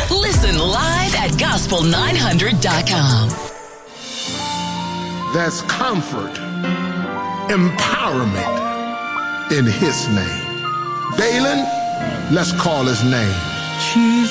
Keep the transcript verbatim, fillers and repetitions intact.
Listen live at gospel nine hundred dot com. There's comfort, empowerment in his name. Dalen, let's call his name.